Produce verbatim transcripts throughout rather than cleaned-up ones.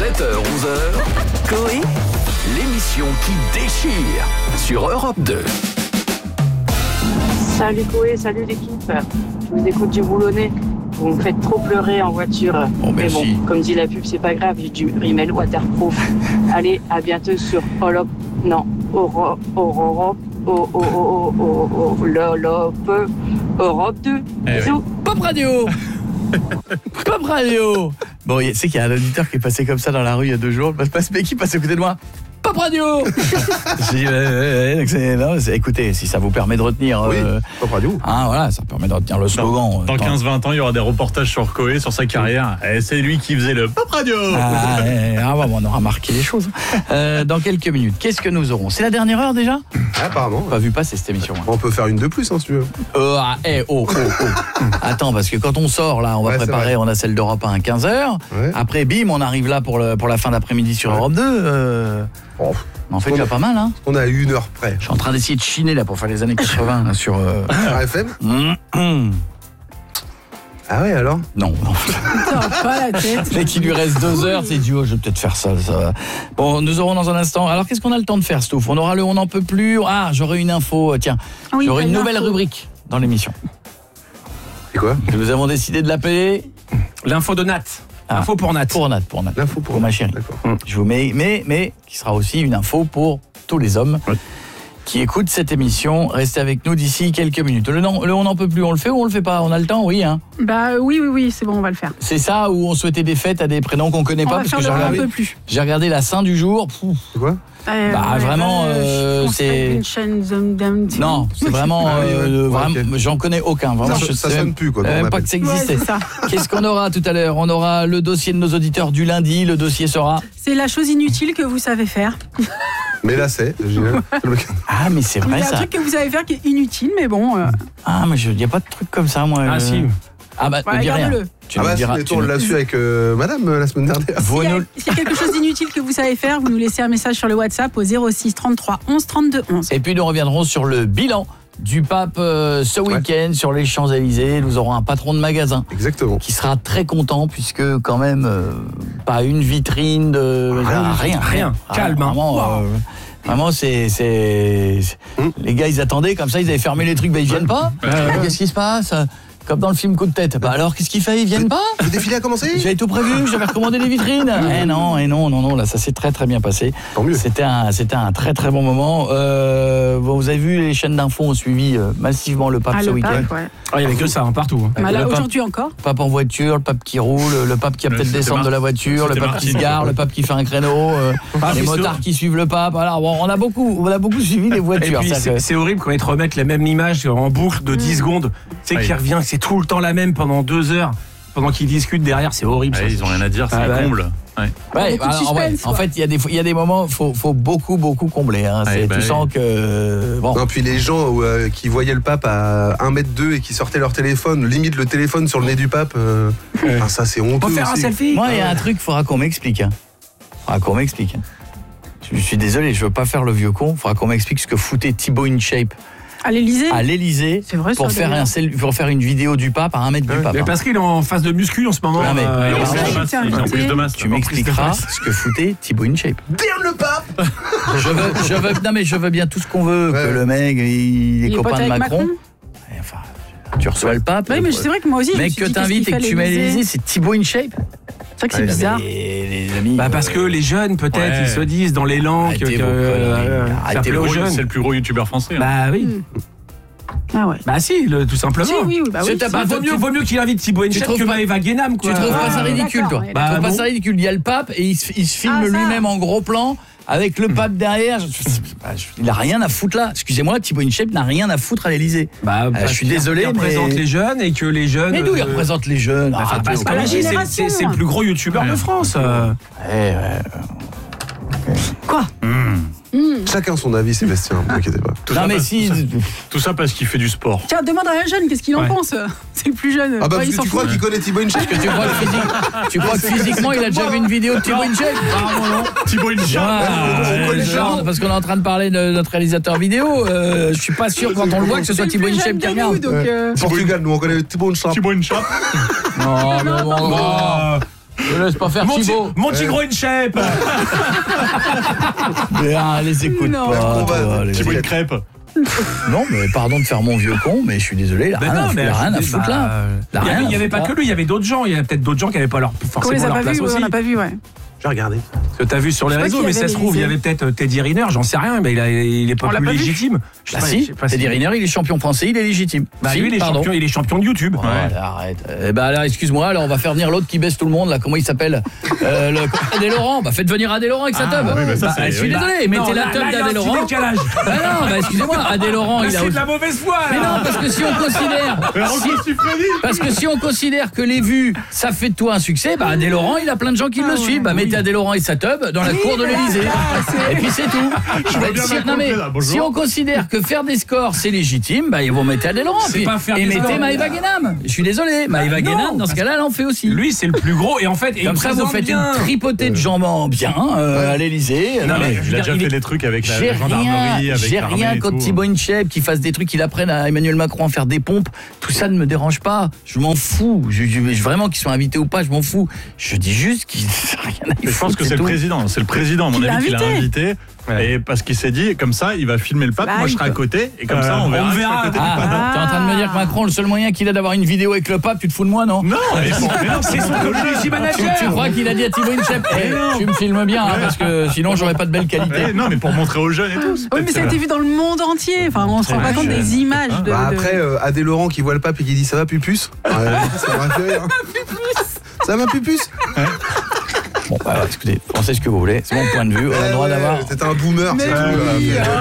sept heures onze heures, Coé, l'émission qui déchire sur Europe deux. Salut Coé, salut l'équipe. Je vous écoute du boulonnais. Vous me faites trop pleurer en voiture. Oh, Mais merci. bon, comme dit la pub, c'est pas grave, j'ai du rimel waterproof. Allez, à bientôt sur Europe. Non, Europe, Europe, Europe, Europe deux. Eh Bisous. Pop Radio. Pop Radio. Bon, tu sais qu'il y a un auditeur qui est passé comme ça dans la rue il y a deux jours. Pas ce mec qui passe à côté de moi. Pop Radio. J'ai dit, ouais, ouais, ouais, c'est, non, c'est, écoutez, si ça vous permet de retenir, Oui, euh, Pop Radio. hein, voilà, ça permet de retenir le slogan. Dans quinze vingt ans, il y aura des reportages sur Coé, sur sa carrière. Et c'est lui qui faisait le Pop Radio. Ah, ouais, ah ouais, on aura marqué les choses. Euh, dans quelques minutes, qu'est-ce que nous aurons? C'est la dernière heure déjà? Ah, apparemment. Pas vu passer cette émission. Hein. On peut faire une de plus, hein, si tu veux. Euh, ah, eh, oh, oh, oh. Attends, parce que quand on sort, là, on va Ouais, c'est préparer, vrai. on a celle d'Europe un à quinze heures. Ouais. Après, bim, on arrive là pour, le, pour la fin d'après-midi sur Ouais. Europe deux. Euh, Oh, on en fait On déjà a- pas mal, hein. on a une heure près. Je suis en train d'essayer de chiner, là, pour faire les années quatre-vingts, là, sur... Euh... R F M hum, hum. Ah ouais, alors Non, non. T'as pas la tête. Mais qu'il lui reste deux heures, c'est du oh, je vais peut-être faire ça, ça va. Bon, nous aurons dans un instant. Alors, qu'est-ce qu'on a le temps de faire, Stouff? On aura le On n'en peut plus. Ah, j'aurai une info. Tiens, Ah oui, j'aurai une t'as nouvelle l'info. rubrique dans l'émission. C'est quoi? Nous avons décidé de l'appeler L'info de Nat. Ah, Info pour Nat. Pour Nat, pour Nat. L'info pour, Pour ma chérie. D'accord. Je vous mets, mais, mais, qui sera aussi une info pour tous les hommes Ouais. qui écoutent cette émission. Restez avec nous d'ici quelques minutes. Le, non- le On n'en peut plus, on le fait ou on le fait pas? On a le temps, oui, hein. Bah oui, oui, oui, c'est bon, on va le faire. C'est ça où on souhaitait des fêtes à des prénoms qu'on connaît On pas, va parce faire que le j'ai on n'en regardé, peut plus. j'ai regardé la Saint du jour. Pouf. C'est quoi? Euh, Bah, vraiment, euh, c'est- Non, c'est vraiment, Ah oui, ouais. euh, Ouais, vraiment, ok. j'en connais aucun. Vraiment, Ça, je ça sais sonne même- plus, quoi. euh, quand on même pas appelle. que ça Ouais, existait. c'est ça. Qu'est-ce qu'on aura tout à l'heure? On aura le dossier de nos auditeurs du lundi. Le dossier sera... C'est la chose inutile que vous savez faire. Mais là, c'est. génial. Ah, mais c'est Il y vrai a un ça. truc que vous savez faire qui est inutile, mais bon. Euh, Ah, mais il n'y a pas de truc comme ça, moi. Ah euh. si. Ah bah, voilà, ne dis rien. garde-le. Tu Ah nous bah, diras. si, tu on nous- l'a su avec euh, madame euh, la semaine dernière. Vous S'il y, a, nous- s'il y a quelque chose d'inutile que vous savez faire, vous nous laissez un message sur le WhatsApp au zéro six trente-trois onze trente-deux onze. Et puis nous reviendrons sur le bilan du pape euh, ce Ouais. week-end sur les Champs-Élysées. Nous aurons un patron de magasin Exactement. qui sera très content puisque quand même euh, pas une vitrine de Rien, rien, rien. Calme, hein. Vraiment, Wow. euh, vraiment c'est c'est c'est- Hum. les gars ils attendaient comme ça, ils avaient fermé les trucs, bah ils viennent pas. Euh, Qu'est-ce qui se passe? Comme dans le film Coup de tête. Bah alors qu'est-ce qu'il fait? Ils viennent pas? Le défilé a commencé? J'avais tout prévu, j'avais recommandé les vitrines. Eh non, eh non, non, non, là ça s'est très très bien passé. Tant mieux. C'était un, c'était un très très bon moment. Euh, bon, vous avez vu, les chaînes d'infos ont suivi euh, massivement le pape Ah, ce le week-end. pape, ouais. Ah, il y avait que ça, hein, partout. hein. Bah, là, le pape- aujourd'hui encore. Le pape en voiture, le pape qui roule, le pape qui va Ouais, peut-être c'était descendre Mar- de la voiture, le c'était pape qui se Martine, gare, ouais. le pape qui fait un créneau, euh, Ah, les mais c'est motards vrai. qui suivent le pape. Alors bon, on a beaucoup, on a beaucoup suivi les Et voitures. puis C'est-à-dire c'est, que- c'est horrible quand ils te remettent la même image en boucle de dix secondes. Tu sais Ouais. qui revient, que c'est tout le temps la même pendant deux heures. Pendant qu'ils discutent derrière, c'est horrible. Ouais, ça. ils ont rien à dire, c'est Ah, un ouais. comble. Ouais. Ouais, beaucoup de alors, ouais, suspense, en quoi. fait, il y a des, il y a des moments, faut, faut beaucoup, beaucoup combler. Hein. Ouais, C'est- bah tu oui. sens que bon. Non, puis les gens euh, qui voyaient le pape à un mètre deux et qui sortaient leur téléphone, limite le téléphone sur le nez du pape, euh, ah, ça c'est honteux. On peut faire un aussi. selfie. Moi, il y a un truc, il faudra qu'on m'explique. Hein. Faudra qu'on m'explique. hein. Je suis désolé, je veux pas faire le vieux con. Faudra qu'on m'explique ce que foutait Thibaut InShape À l'Elysée. à l'Elysée C'est vrai, ça, pour faire d'ailleurs. un sel- pour faire une vidéo du pape à un mètre du Ouais. pape. Mais hein. parce qu'il est en phase de muscu en ce moment. Non, mais- euh, Il est en ça, plus de j'étais masse, il est en invitée. plus de masse. Tu m'expliqueras ce que foutait Thibaut InShape. Damn le pape. Je veux, je veux, non mais je veux bien tout ce qu'on veut, Ouais. que le mec, il, il est Il est copain pote de avec Macron. Macron. Ouais, Enfin, tu reçois le pape. Oui, mais c'est vrai que moi aussi. je me mec suis que dit, qu'est-ce t'invites qu'il et que fait tu mets à l'Élysée l'Elysée, c'est Thibaut InShape. C'est vrai que c'est bizarre. Les, les amis. Bah parce que les jeunes peut-être Ouais. ils se disent dans l'élan que, Arrêtez que vos euh, conneries. faire Arrêtez plaisir vos aux jeunes. C'est le plus gros youtubeur français. hein. Bah oui. Ah ouais. Bah si, le- tout simplement. Si, oui, oui, bah oui. C'est ta- Bah, vaut mieux, vaut mieux qu'il invite Thibaut Tu InShape trouves que pas- Maëva Guénam quoi. Tu trouves pas Ah, ça ridicule, d'accord, toi ouais, Bah, Tu trouves pas non. ça ridicule? Il y a le pape et il se, il se filme Ah, ça. lui-même en gros plan avec le pape derrière. Je- bah, je- Il a rien à foutre là. Excusez-moi, Thibaut InShape n'a rien à foutre à l'Elysée. Bah, Euh, parce je suis qu'il désolé, représente mais- les jeunes et que les jeunes. Mais d'où il euh, représente les jeunes? bah, Ah, enfin, parce tu- que la là, c'est- génération. c'est c'est le plus gros youtubeur de France. euh. Ouais, ouais. Quoi Chacun son avis, Sébastien, ne vous inquiétez pas. Tout Non ça mais parce- si. tout ça- Tout ça parce qu'il fait du sport. Tiens, demande à un jeune, qu'est-ce qu'il en Ouais. pense? C'est le plus jeune. Ah bah Ouais, parce il que s'en tu crois fout. qu'il connaît Thibaut InShape? Tu crois que, physique- tu crois que physiquement il a déjà vu une vidéo de Thibaut InShape? Apparemment non. Thibaut InShape. Ah, on connaît euh, ça. genre, parce qu'on est en train de parler de notre réalisateur vidéo, euh, je suis pas sûr quand on le voit que ce soit C'est le Thibaut plus InShape jeune qui de regarde. nous, donc, euh, Portugal, nous on connaît Thibaut InShape. Thibaut InShape. Non, mais bon, bon. Oh, Je laisse pas faire Mon, Thibaut. ti- mon tigre une chèpe. Mais ah, les écoute Non. pas. On va- toi, les- Thibaut une crêpe. Non, mais pardon de faire mon vieux con, mais je suis désolé, il a Ben rien, non, à, mais il a rien à bah, foutre là. Il a Il y rien avait, à il y avait foutre pas là. que lui, il y avait d'autres gens. Il y avait peut-être d'autres gens qui n'avaient pas leur, On forcément les a leur pas place vus, ouais, aussi. on n'a pas vu, ouais. J'ai regardé. Parce que t'as vu sur les Je sais pas réseaux, qui mais avait ça se trouve, il y l'Élysée. avait peut-être Teddy Riner, j'en sais rien, mais il, a, il est pas On l'a plus pas vu. légitime. Je sais Bah pas- je si, sais pas Teddy si- Riner, il est champion français, il est légitime. Bah Si, lui, il est, pardon. champion, il est champion de YouTube. Ouais, arrête. Eh ben là, excuse-moi, alors on va faire venir l'autre qui baisse tout le monde là. Comment il s'appelle euh, le... Adé Laurent. Bah faites venir Adé Laurent avec sa Ah, tub. oui, bah ça, c'est- je suis oui. désolé, Non, mettez là- la tub là, il y a un d'Adé petit Laurent. décalage. Bah non, bah excusez-moi, Adé Laurent, il a. C'est de la mauvaise foi. Mais là. non, parce que si on considère, si- parce que si on considère que les vues, ça fait de toi un succès, bah Adé Laurent, il a plein de gens qui le suivent. Bah mettez Adé Laurent et sa tub dans la cour de l'Élysée. Et puis c'est tout. vois bien Si, ma non, mais, complet, là, bonjour. si on considère que faire des scores c'est légitime, bah ils vont mettre Adé Laurent. C'est Puis- pas faire et des mettez scores. Maëva Guénam. Je suis désolé, Maëva non, Guénam, dans ce cas-là, elle en fait aussi. Lui, c'est le plus gros. Et en fait, et Comme il ça, vous présente faites bien. une tripotée de jambes bien euh, à l'Élysée. Non, Non, mais mais je veux Il a dire, déjà il fait est- des trucs avec la J'ai rien, gendarmerie, avec j'ai l'armée rien et contre tout. Thibaut Inchep qui fasse des trucs, qu'il apprenne à Emmanuel Macron à faire des pompes. Tout ça ne me dérange pas. Je m'en fous. Je, je- je- vraiment qu'ils soient invités ou pas, je m'en fous. Je dis juste qu'ils rien à y Mais je pense foutre, que c'est le tout. président. C'est le président, à mon Qui l'a avis, qui l'a invité. invité. Ouais. Et parce qu'il s'est dit, comme ça, il va filmer le pape, Bah, moi je il serai à peut. côté, et comme Euh, ça on on verra. que je serai verra. à côté du Ah, pape. t'es en train de me dire que Macron, le seul moyen qu'il a d'avoir une vidéo avec le pape, tu te fous de moi, non? Non, mais bon, mais non, C'est son community Tu, manager. tu crois qu'il a dit à Thibaut Inchep, hey, tu me filmes bien, hein, parce que sinon j'aurais pas de belle qualité. Eh, non, mais pour montrer aux jeunes et tout. c'est Oui, mais peut-être ça a été vu dans le monde entier. Enfin, on se rend pas compte des images de. Bah de- après, euh, Adé Laurent qui voit le pape et qui dit ça va pupus. Ouais, ça m'a fait rire. Ça va pupus. Bon, bah, écoutez, pensez ce que vous voulez, c'est mon point de vue, on a le droit Ouais, d'avoir. C'était un boomer, Mais c'est tout. oui, là.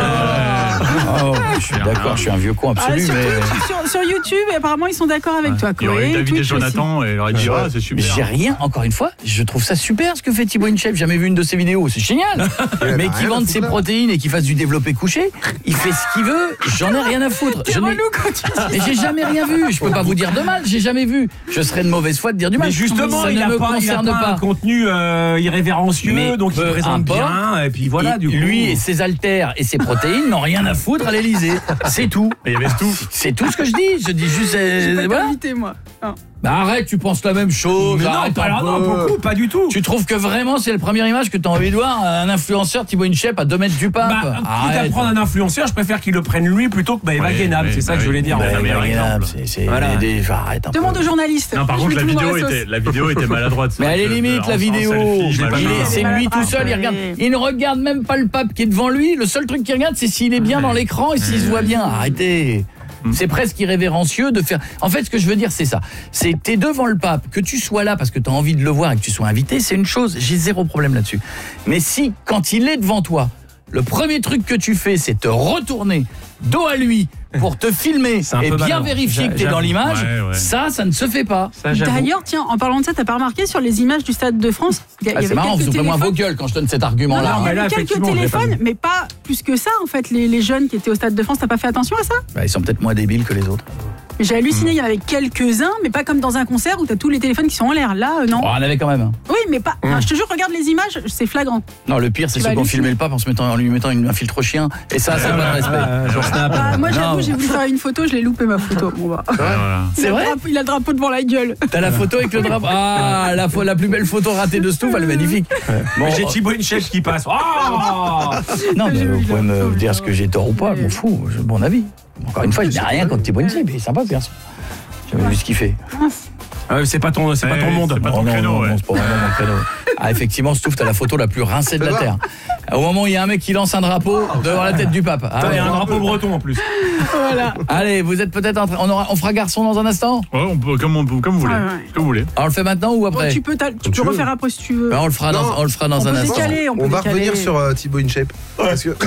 Oh, je suis d'accord, je suis un vieux con Ah, absolu, sur, mais. sur- sur YouTube, et apparemment, ils sont d'accord avec toi, Il aurait Chloé. invité Twitch aussi. Jonathan et il aurait dit, Ouais. ah, c'est Mais super. j'ai rien, encore une fois, je trouve ça super ce que fait Thibaut Inchep, j'ai jamais vu une de ses vidéos, c'est génial. Il Mais a qui rien à vende foutre ses là. protéines et qui fasse du développé couché, il fait ce qu'il veut, j'en ai rien à foutre. T'es Je n'ai- relou quand tu dis. Mais j'ai jamais rien vu, je peux pas vous dire de mal, j'ai jamais vu. Je serais de mauvaise foi de dire du mal. Mais justement, ça il ne n'a me pas, il a concerne pas un pas. contenu euh, irrévérencieux, Mais donc il peu présente importe. bien. Et puis voilà, Il- du coup. Lui et ses haltères et ses protéines n'ont rien à foutre à l'Élysée. C'est tout. Et il y avait tout. C'est tout ce que je dis. Je dis juste. euh, J'ai pas été voilà. invitée, moi. Non. Bah arrête, tu penses la même chose. Mais non, arrête pas, un alors, non, peu. pour le coup, pas du tout. Tu trouves que vraiment c'est la première image que tu as envie de voir, un influenceur Thibaut Inchep à deux mètres du pape? Bah, quitte à Arrête. prendre un influenceur, je préfère qu'il le prenne lui plutôt que Maëva Oui, Guénam. oui, C'est ça bah que je voulais oui. dire. Bah, en fait. la meilleure exemple. C'est c'est Voilà. des- des- arrête un peu. Demande aux journalistes. Non, par Je contre, mets la tout le monde dans vidéo, la était, sauce. la vidéo était maladroite. Mais elle est limite la vidéo. Il Il est- C'est lui tout seul, il regarde. Il ne regarde même pas le pape qui est devant lui. Le seul truc qu'il regarde, c'est s'il est bien dans l'écran et s'il se voit bien. Arrêtez. C'est presque irrévérencieux de faire. En fait, ce que je veux dire, c'est ça. C'est t'es devant le pape, que tu sois là parce que tu as envie de le voir et que tu sois invité, c'est une chose. J'ai zéro problème là-dessus. Mais si, quand il est devant toi, le premier truc que tu fais, c'est te retourner dos à lui pour te filmer C'est un et peu bien malin. vérifier que tu es J'avoue. dans l'image, Ouais, ouais. ça, ça ne se fait pas. Ça, j'avoue. D'ailleurs, tiens, en parlant de ça, t'as pas remarqué sur les images du Stade de France, il y a- il Ah, y c'est avait marrant, quelques vous ouvrez moins téléphones. vos gueules quand je donne cet Non, argument-là. non, il y mais avait là, quelques effectivement, je l'ai pas téléphones, vu. mais pas plus que ça, en fait, les, les jeunes qui étaient au Stade de France. T'as pas fait attention à ça? Bah, ils sont peut-être moins débiles que les autres. J'ai halluciné, il y en avait quelques-uns, mais pas comme dans un concert où t'as tous les téléphones qui sont en l'air. Là, euh, non. Oh, on en avait quand même. hein. Oui, mais pas. enfin, je te jure, regarde les images, c'est flagrant. Non, le pire, c'est Tu ceux vas qui ont halluciner. filmé le pape en, se mettant, en lui mettant une, un filtre chien. Et ça, c'est pas de respect. Euh, genre Snap. Ah, moi, Non. j'avoue, j'ai voulu faire une photo, je l'ai loupé ma photo. Bon, bah. Voilà. Il C'est a le vrai drapeau- Il a le drapeau devant la gueule. T'as la photo avec le drapeau. Ah, la, fo- la plus belle photo ratée de Stouff, elle est magnifique. Bon, J'ai Thibaut Inchep qui passe. Oh non, mais J'ai vous eu pouvez la me photo. dire ce que j'ai tort ou pas, je m'en fous. J'ai mon avis. Encore une fois, je n'ai rien contre Thibaut Inchep, il est sympa ce garçon. J'avais vu ce qu'il fait. Ah, c'est pas ton, c'est pas ton Eh, monde. c'est pas ton Oh non, créneau, non, ouais. non, c'est pas vraiment mon créneau. Ah, effectivement, Stouff, t'as la photo la plus rincée de la C'est Terre. Au moment où il y a un mec qui lance un drapeau devant la tête du pape. Ah, Il y a un ouais. drapeau breton en plus. Voilà. Allez, vous êtes peut-être en train. On, aura- on fera garçon dans un instant? Ouais, on peut, comme, on peut- comme vous voulez. Ouais, ouais. Ce que vous voulez. Alors, on le fait maintenant ou Bon, après? tu peux, t'as- tu peux tu veux. refaire après si tu veux. Ben, on le fera dans, Non. on le fera dans On un peut instant. décaler, on peut On va décaler. revenir sur euh, Thibaut Inchep. Parce que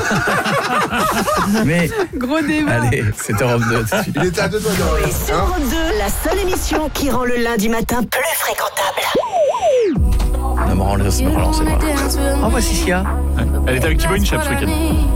Mais Gros débat. allez, c'est Europe deux tout de suite. il était à deux doigts Et de. sur Hein Europe deux, la seule émission qui rend le lundi matin plus fréquentable. Ne me relancez pas. Au revoir, Sia. Elle était avec Thibaut Inchep ce week-end.